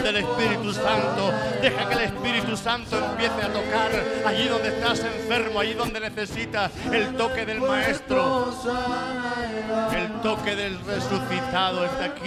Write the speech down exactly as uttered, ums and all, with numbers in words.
del Espíritu Santo. Deja que el Espíritu Santo empiece a tocar allí donde estás enfermo, allí donde necesitas el toque del Maestro. El toque del resucitado está aquí.